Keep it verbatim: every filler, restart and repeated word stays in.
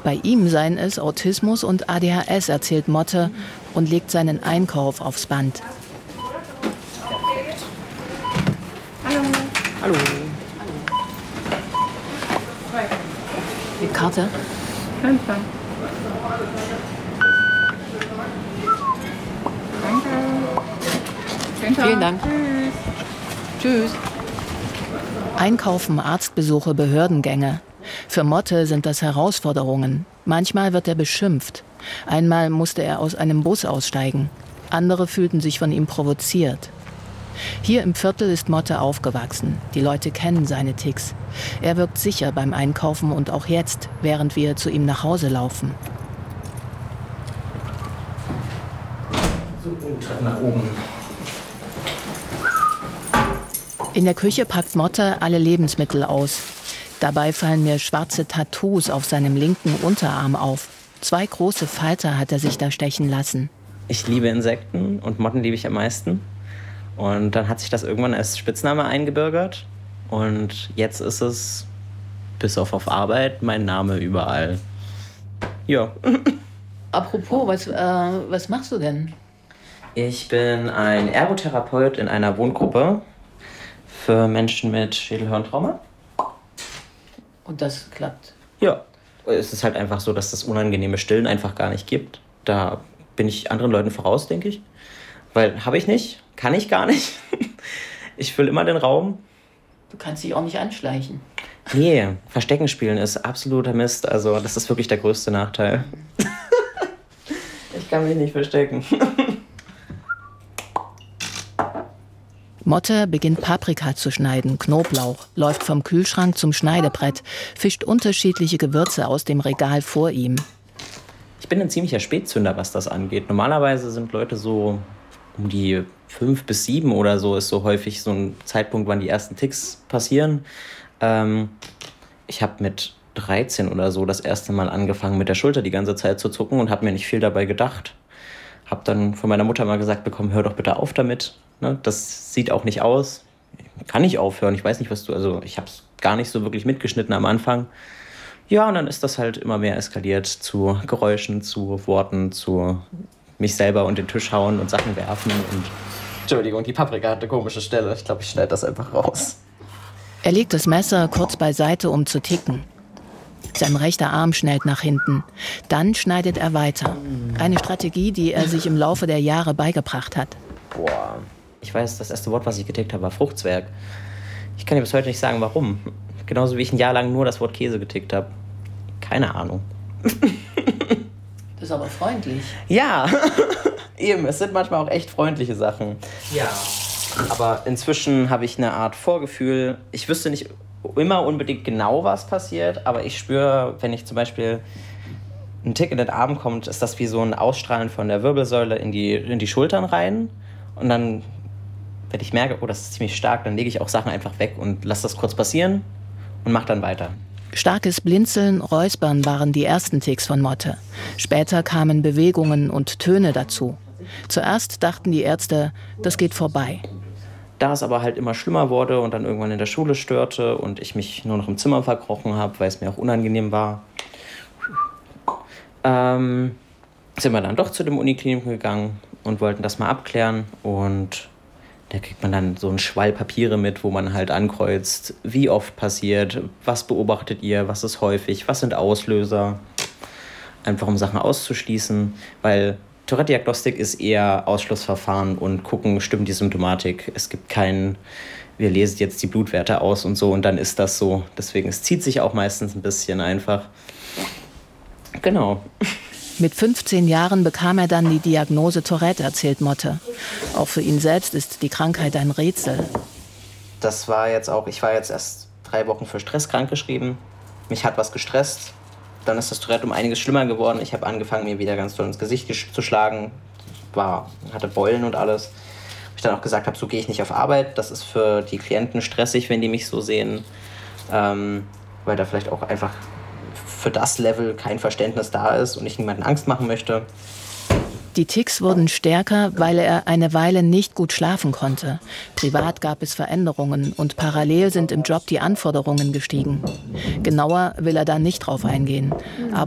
Bei ihm seien es Autismus und A D H S, erzählt Motte und legt seinen Einkauf aufs Band. Hallo. Hallo. Die Karte? Danke. Danke. Vielen Dank. Tschüss. Tschüss. Einkaufen, Arztbesuche, Behördengänge. Für Motte sind das Herausforderungen. Manchmal wird er beschimpft. Einmal musste er aus einem Bus aussteigen. Andere fühlten sich von ihm provoziert. Hier im Viertel ist Motte aufgewachsen. Die Leute kennen seine Ticks. Er wirkt sicher beim Einkaufen und auch jetzt, während wir zu ihm nach Hause laufen. So, Treppe nach oben. In der Küche packt Motte alle Lebensmittel aus. Dabei fallen mir schwarze Tattoos auf seinem linken Unterarm auf. Zwei große Falter hat er sich da stechen lassen. Ich liebe Insekten und Motten liebe ich am meisten. Und dann hat sich das irgendwann als Spitzname eingebürgert. Und jetzt ist es, bis auf auf Arbeit, mein Name überall. Ja. Apropos, was, äh, was machst du denn? Ich bin ein Ergotherapeut in einer Wohngruppe für Menschen mit Schädel-Hirntrauma. Und das klappt? Ja. Es ist halt einfach so, dass das unangenehme Stillen einfach gar nicht gibt. Da bin ich anderen Leuten voraus, denke ich. Weil habe ich nicht, kann ich gar nicht. Ich fülle immer den Raum. Du kannst dich auch nicht anschleichen. Nee, Verstecken spielen ist absoluter Mist. Also das ist wirklich der größte Nachteil. Ich kann mich nicht verstecken. Motte beginnt Paprika zu schneiden, Knoblauch, läuft vom Kühlschrank zum Schneidebrett, fischt unterschiedliche Gewürze aus dem Regal vor ihm. Ich bin ein ziemlicher Spätzünder, was das angeht. Normalerweise sind Leute so um die fünf bis sieben oder so, ist so häufig so ein Zeitpunkt, wann die ersten Ticks passieren. Ähm, ich habe mit dreizehn oder so das erste Mal angefangen, mit der Schulter die ganze Zeit zu zucken und habe mir nicht viel dabei gedacht. Habe dann von meiner Mutter mal gesagt bekommen, hör doch bitte auf damit. Ne, das sieht auch nicht aus. Kann ich aufhören? Ich weiß nicht, was du... Also ich habe es gar nicht so wirklich mitgeschnitten am Anfang. Ja, und dann ist das halt immer mehr eskaliert zu Geräuschen, zu Worten, zu mich selber und den Tisch hauen und Sachen werfen. Und Entschuldigung, die Paprika hat eine komische Stelle. Ich glaube, ich schneide das einfach raus. Er legt das Messer kurz beiseite, um zu ticken. Sein rechter Arm schnellt nach hinten. Dann schneidet er weiter. Eine Strategie, die er sich im Laufe der Jahre beigebracht hat. Boah, ich weiß, das erste Wort, was ich getickt habe, war Fruchtzwerg. Ich kann dir bis heute nicht sagen, warum. Genauso wie ich ein Jahr lang nur das Wort Käse getickt habe. Keine Ahnung. Das ist aber freundlich. Ja, eben. Es sind manchmal auch echt freundliche Sachen. Ja. Aber inzwischen habe ich eine Art Vorgefühl. Ich wüsste nicht immer unbedingt genau, was passiert, aber ich spüre, wenn ich zum Beispiel ein Tick in den Arm kommt, ist das wie so ein Ausstrahlen von der Wirbelsäule in die, in die Schultern rein. Und dann, wenn ich merke, oh, das ist ziemlich stark, dann lege ich auch Sachen einfach weg und lasse das kurz passieren und mache dann weiter. Starkes Blinzeln, Räuspern waren die ersten Ticks von Motte. Später kamen Bewegungen und Töne dazu. Zuerst dachten die Ärzte, das geht vorbei. Da es aber halt immer schlimmer wurde und dann irgendwann in der Schule störte und ich mich nur noch im Zimmer verkrochen habe, weil es mir auch unangenehm war, ähm, sind wir dann doch zu dem Uniklinikum gegangen und wollten das mal abklären. Und da kriegt man dann so einen Schwall Papiere mit, wo man halt ankreuzt, wie oft passiert, was beobachtet ihr, was ist häufig, was sind Auslöser. Einfach um Sachen auszuschließen, weil Tourette-Diagnostik ist eher Ausschlussverfahren und gucken, stimmt die Symptomatik. Es gibt keinen, wir lesen jetzt die Blutwerte aus und so und dann ist das so. Deswegen, es zieht sich auch meistens ein bisschen einfach. Genau. Mit fünfzehn Jahren bekam er dann die Diagnose Tourette, erzählt Motte. Auch für ihn selbst ist die Krankheit ein Rätsel. Das war jetzt auch, ich war jetzt erst drei Wochen für Stress krankgeschrieben. Mich hat was gestresst. Dann ist das Tourette um einiges schlimmer geworden. Ich habe angefangen, mir wieder ganz doll ins Gesicht zu schlagen. War, hatte Beulen und alles. Wo ich dann auch gesagt habe, so gehe ich nicht auf Arbeit. Das ist für die Klienten stressig, wenn die mich so sehen. Ähm, weil da vielleicht auch einfach für das Level kein Verständnis da ist und ich niemanden Angst machen möchte. Die Ticks wurden stärker, weil er eine Weile nicht gut schlafen konnte. Privat gab es Veränderungen und parallel sind im Job die Anforderungen gestiegen. Genauer will er da nicht drauf eingehen. Aber